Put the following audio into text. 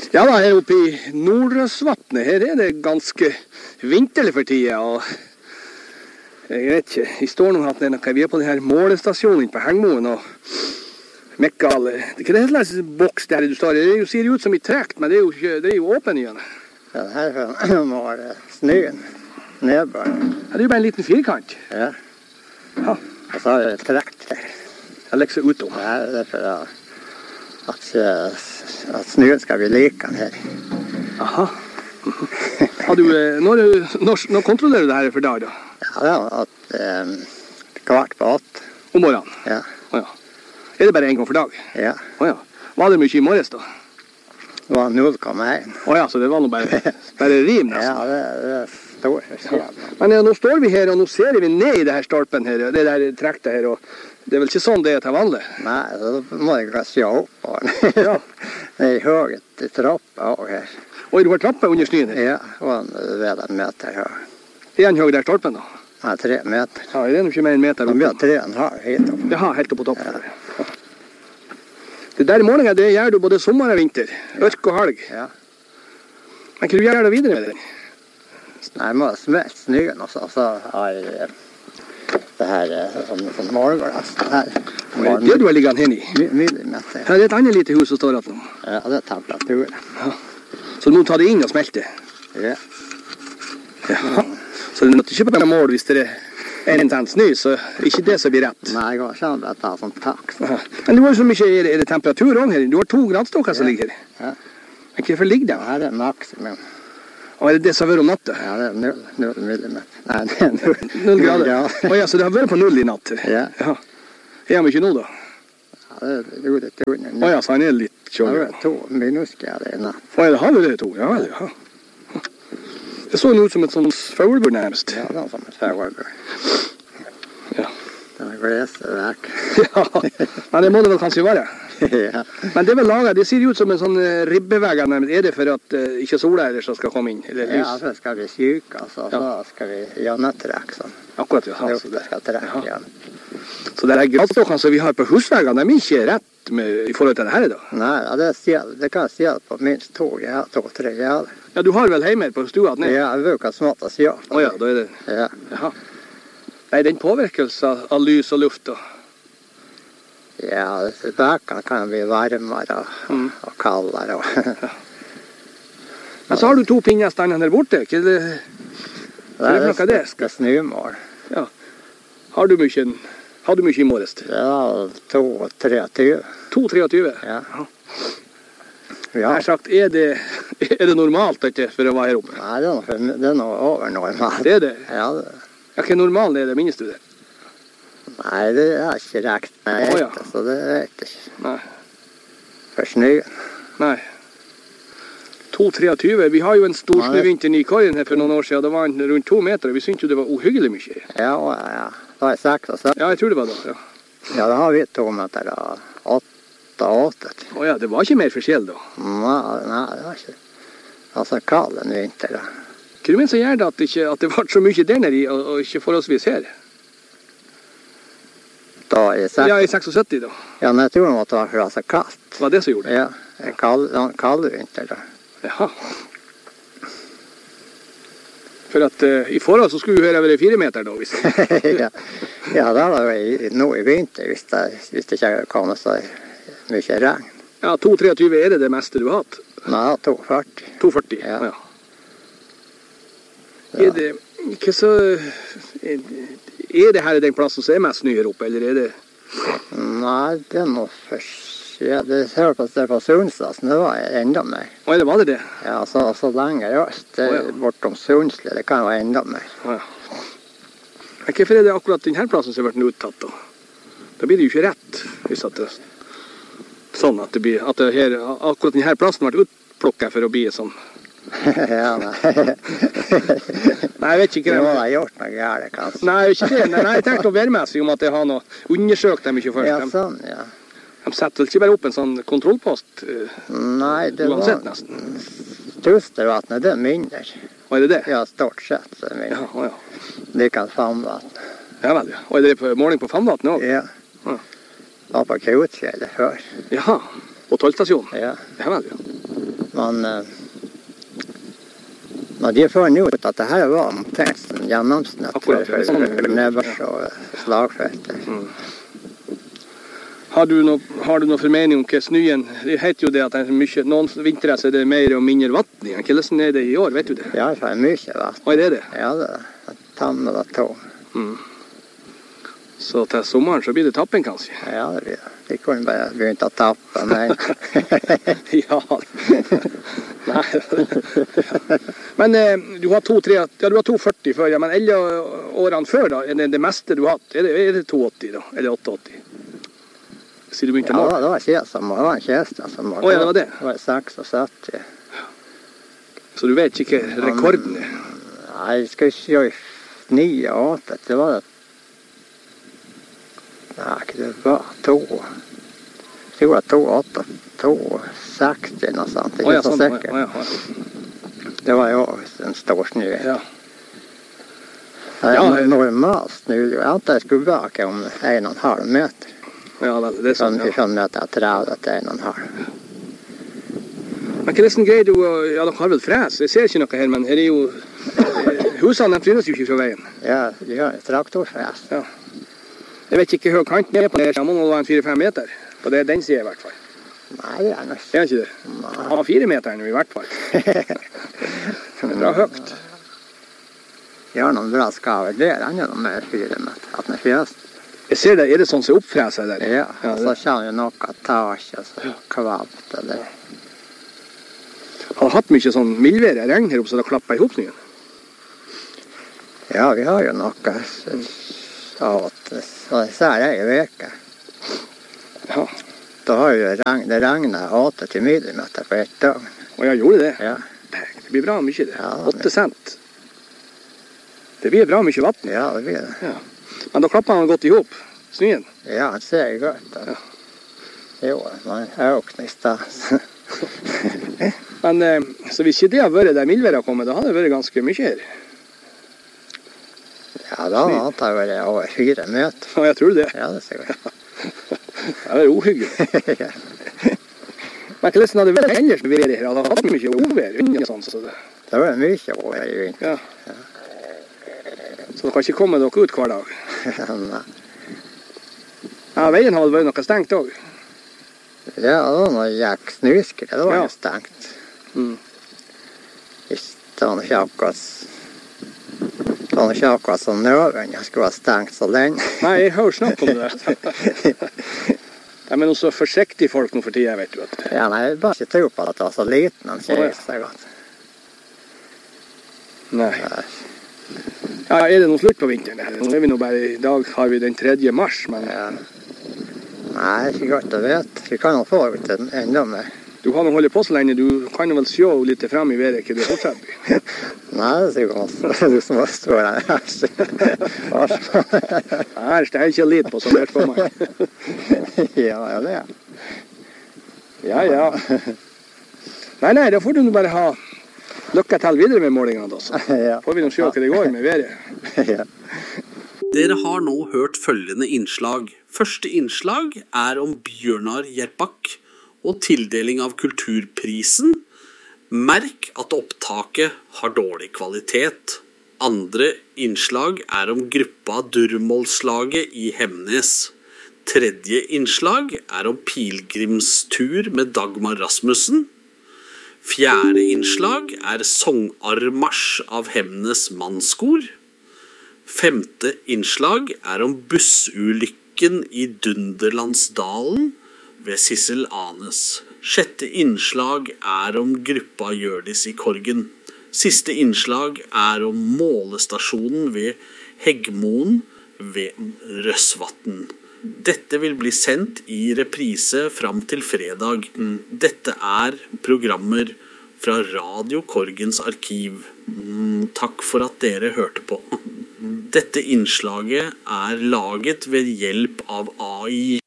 Ja da, her oppe i Nordrøsvatnet, her er det ganske vinterlig for tida, og jeg vet ikke, jeg står nå at vi er på denne målestasjonen på Hengmoen, og Mekkal, hva er det slags boks der du står i? Det ser ut som i trekt, men det er jo åpen igjen. Ja, her var det snøen, nedbøren. Ja, det er jo bare en liten firkant. Ja. Ja. Og så har jeg trekt der. Jeg legger seg ut om. Ja, det er for at snøen skal bli likan her. Aha. Når kontrollerer du det her for dag da? Ja, det var at kvart på 8. Om morgenen? Ja. Å ja. Er det bare en gang for dag? Ja. Å ja. Var det mye i morges da? Det var 0,1. Å ja, så det var nå bare rim nesten. Ja, det er stor. Ja. Men nå står vi her, og nå ser vi ned i det her stolpen her, det der trektet her, og det er vel ikke sånn det er til vanlig? Nei, da må jeg gå se opp på den. Ja. Det er høyt i trappa også her. Og du har trappa under snøen her? Ja, og ved en meter høy. Er den høy der stolpen da? Ja, 3 meter. Ja, det er nok ikke mer enn meter Det opp. blir 3,5 hit opp. Ja, helt opp på toppen. Ja. Det der morgenen, det gjør du både sommer og vinter. Ørk og halg. Ja. Men hva du gjør det videre med den? Nei, jeg må smelte snøen, og så har jeg det her sånn morgenglass. Det er det du har liggende hen i? Millimeter. Her er et annet lite hus som står at nå. Ja, det er temperatur. Ja. Så nå tar det inn og smelter? Ja. Ja. Så det er ikke bare mål hvis det er en tenn snø, så ikke det som blir rett. Nei, jeg går ikke an å ta sånn tak. Ja. Men du har jo så mye, er det temperatur også her? Du har 2 gradstokker som ligger her. Ja. Men hvorfor ligger det? Her er maksimum. Og er det det som har vært om natta? Ja, det er 0 millimeter. Nei, det er 0 grader? Ja. Ja, så det har vært på 0 i natt? Ja. Ja. Er han ikke nå da? Ja, det er litt under. Ja, så han er litt kjølig. Det er 2 minusgrader i natt. Ja, det har vi det 2? Ja, vel, ja. Det så ut som et sånt fuglebord nærmest. Ja, det er som et fuglebord. Ja. Det er gleset vekk. Ja, men det må det vel kanskje være. Ja. Men det er vel laget, det ser ut som en sånn ribbevegg, er det for at ikke sola ellers skal komme inn? Eller lys? Ja, så skal vi syke, altså, så skal vi gjennomtrekke sånn. Akkurat, ja. Det Så det, skal trekke igjen. så det er gradstokkene som vi har på husveggene, de er ikke rett i forhold til det her da? Nei, ja, det kan jeg si på minst 2-3 grader. Ja, du har vel hjemme på stua ned? Ja, jeg bruker smått å si opp. Åja, da er det... Ja. Jaha. Nei, den påvirkelse av lys og luft da? Ja, bakene kan bli varmere og kaldere. Ja. Men så har du 2 pinner stående der borte. Hva er det? Det er snømål. Ja. Har du mye i morges? Ja, 2,23. 2,23? Ja. Ja. Ja. Jeg har sagt, er det normalt dette for å være her oppe? Nei, det er noe over normalt. Det er det? Ja, Ja, hva normalt er det, minnes du det? nei, det er ikke rekt med Å, ja. så det vet jeg ikke. Nei. For snøen. Nei. 2,23. Vi har jo en stor snøvinter i Køyen her for noen år siden. Det var rundt 2 meter, og vi syntes jo det var uhyggelig mye. Ja, ja. Det var 6. Ja, jeg tror det var da, ja. Ja, det har vi 2 meter og 8. Åja, det var ikke mer forskjell da. Nei, det var ikke. Altså, kald en vinter da. Hva du mener så gjør det at det var så mye der nede og ikke forholdsvis her? Da i 6. Ja, i 76 da. Ja, men jeg tror det måtte være for altså kaldt. Det var det som gjorde det? Ja, en kald vinter da. Jaha. For at i forhold så skulle jo her være 4 meter da, hvis Ja, det var jo nå i vinter, hvis det ikke kom så mye regn. Ja, 2,23 er det meste du har hatt? Nei, 2,40. 2,40, Ja. ja. Er det, hva så, er det her den plassen som er mest snø her oppe, eller er det? Nei, det er noe ja, det ser på det på Sundsdagen, det var enda mer. Å, det var det? Ja, så lenger øst, det er bortom Sundsli, det kan være enda mer. Å, ja. Men hvorfor er det akkurat denne plassen som har vært uttatt da? Da blir det jo ikke rett, hvis at det sånn at det blir, at det her, akkurat denne plassen har vært utplukket for å bli sånn. Ja, nei. Nei, jeg vet ikke Det må hva ha gjort noe gærent, kanskje. Nei, ikke det. Nei, jeg tenkte å være med seg om at jeg har noe undersøkt dem ikke først. Ja, sånn, ja. De setter vel ikke bare opp en sånn kontrollpost? Nei, det uansett, var nesten. Tustervatnet, det er mindre. Og er det det? Ja, stort sett så er det mindre. Ja, ja. Det kan Famvatn. Ja vel, ja. Og er det på måling på Famvatn også? Ja. Ja. Det var på Krautfjellet før. Jaha, på tollstasjonen? Ja. Ja vel, ja. Når de funnet ut at det her var omtrent gjennomsnitt for nevers og slagfelter. Har du noe formening om hva snøen? Det heter jo det at det er mye, noen vintre så er det mer og mindre vatten igjen. Hvordan er det i år, vet du det? Ja, det er mye vatten. Hva er det? Ja, det er tann og tå. Så til sommeren så blir det tappen kanskje? Ja, det blir det. Vi kunne bare begynt å tappe, men... Ja. Nei. Men du har 2,40 før, ja, men 11 årene før da, er det meste du har hatt? Er det 2,80 da, eller 8,80? Siden du begynte ja, mål? det var en kjeste som var. Ja, det var det? Det var 76. Så du vet ikke rekorden er? Nei, jeg skal ikke gjøre 9 og 8. Det var det. Nei, det var 2. Det var 2,8. 2,60 noe sånt. Det er ikke så sikkert. Det var jo en stor snø. Ja. Normalt snø. Jeg antar jeg skulle bake om 1,5 meter. Ja, vel, det er sånn, ja. Sånn meter 30 til 1,5. Men hvordan greier du, ja, dere har vel fres? Jeg ser ikke noe her, men her er jo, husene de frynes jo ikke fra veien. Ja, de har traktorfres. Ja. Jeg vet ikke hva kanten er på det, så må det være 4-5 meter. På det den siden i hvert fall. Nei, det er nok. Er ikke det? Han har 4 meter nå i hvert fall. Det er bra høyt. De har noen bra skaver der, han er noe mer 4 meter. At den er fjøst. Jeg ser det, er det sånn som oppfreser der? Ja, og så kommer jo noe tak, og så kvalt det. Har du hatt mye sånn mildvær, regn her oppe, så det klapper i hopsningen? Ja, vi har jo noe av at så er det en veke. Ja. Da har jo det regnet 80 millimeter på ett dag. Og jeg gjorde det? Ja. Det blir bra mye det. Ja, 8 cent. Det blir bra mye vatten. Ja, det blir det. Ja. Men da klapper han godt i hop, snøen. Ja, han ser jo godt. Ja. Jo, man er jo knist. Men så hvis ikke det har vært der mildværet har kommet, da hadde det vært ganske mye her. Ja, da hadde det vært over 4 meter. Ja, jeg tror det. Ja, det ser godt. Det er uhyggelig. Men hvordan hadde det vært ellers med været her? Hadde det hatt mye ovær under sånn? Så det var mye ovær i vinter. Ja. Så dere kan ikke komme dere ut hver dag? Nei. Ja, veien hadde vært noe stengt også. Ja, det var noe jæk snusker. Det var jo stengt. Det var ikke akkurat som nøven. Jeg skulle ha stengt så lenge. Nei, jeg hører snakk om det. De er noe så forsiktige folk nå for tiden, vet du. Ja, nei, jeg bare ikke tro på at det var så liten. Han sier så godt. Nei. Ja, er det noe slutt på vinteren? Nå er vi nå bare, i dag har vi den 3. mars, men... Ja. Nei, det er ikke godt å vite. Vi kan jo få ut enda mer. Du har nå holdt på så lenge, du kan jo vel se litt frem i været, ikke du fortsetter? Nei, det sier godt. Du som må stå her. Her står jeg ikke litt på, så det er for meg. Ja, det er. Ja. Nei, da får du nå bare ha lykke til videre med målingene, da. Får vi nå se hva det går med været. Ja. Dere har nå hørt følgende innslag. Første innslag er om Bjørnar Gjerpak og tildeling av kulturprisen. Merk at opptaket har dårlig kvalitet. Andre innslag er om gruppa Durmålslaget i Hemnes. Tredje innslag er om pilegrimstur med Dagmar Rasmussen. Fjerde innslag er Songarmarsj av Hemnes mannskor. Femte innslag er om bussulykken i Dunderlandsdalen ved Sissel Anes. Sjette innslag er om gruppa Hjørdis i Korgen. Siste innslag er om målestasjonen ved Heggmoen ved Røsvatn. Dette vil bli sendt i reprise fram til fredag. Dette er programmer fra Radio Korgens arkiv. Takk for at dere hørte på. Dette innslaget er laget ved hjelp av AI.